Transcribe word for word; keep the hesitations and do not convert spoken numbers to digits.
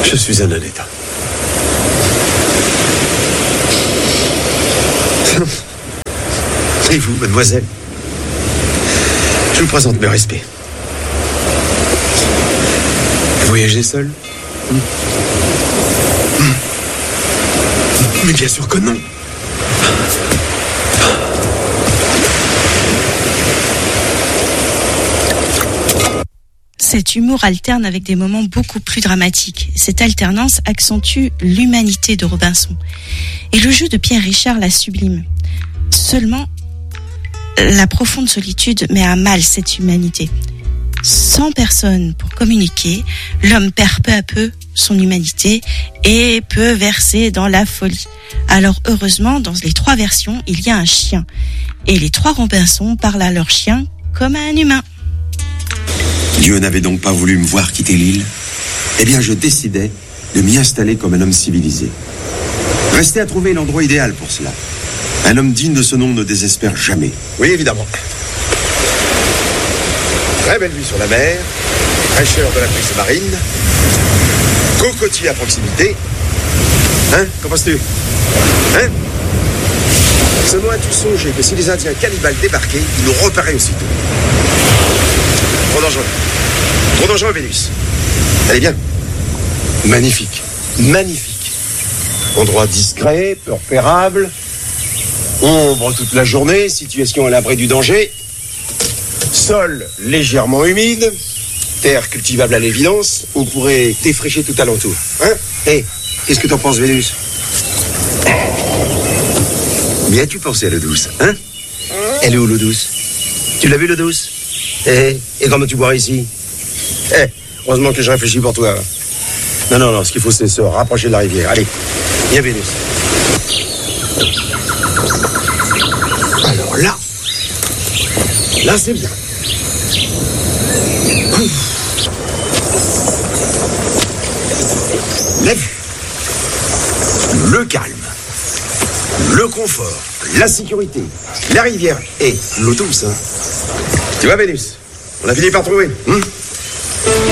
Je suis un honnête. Et vous, mademoiselle? Je vous présente mes respects. Vous voyagez seul? Mais bien sûr que non. Cet humour alterne avec des moments beaucoup plus dramatiques. Cette alternance accentue l'humanité de Robinson. Et le jeu de Pierre Richard la sublime. Seulement, la profonde solitude met à mal cette humanité. Sans personne pour communiquer, l'homme perd peu à peu son humanité et peut verser dans la folie. Alors heureusement, dans les trois versions, il y a un chien. Et les trois Robinson parlent à leur chien comme à un humain. Dieu n'avait donc pas voulu me voir quitter l'île. Eh bien, je décidai de m'y installer comme un homme civilisé. Restait à trouver l'endroit idéal pour cela. Un homme digne de ce nom ne désespère jamais. Oui, évidemment. Très belle vue sur la mer, fraîcheur de la brise marine, cocotier à proximité. Hein? Qu'en penses-tu? Hein? Seulement as-tu songé que si les Indiens cannibales débarquaient, ils nous repéraient aussitôt. Trop dangereux. Trop dangereux, Vénus. Allez, bien. Magnifique. Magnifique. Endroit discret, peu repérable. Ombre toute la journée, situation à l'abri du danger. Sol légèrement humide. Terre cultivable à l'évidence. On pourrait défricher tout alentour. Hein? Hé, hey, qu'est-ce que t'en penses, Vénus? Bien, tu pensais à l'eau douce, hein? Elle est où, l'eau douce? Tu l'as vu, l'eau douce? Eh, et comment tu boirais ici? Eh, heureusement que je réfléchis pour toi. Non, non, non, ce qu'il faut, c'est se rapprocher de la rivière. Allez, viens, Vénus. Alors là, là, c'est bien. La vue, le calme, le confort, la sécurité, la rivière et l'eau douce, hein. Tu vois, Vénus, on a fini par trouver. Hum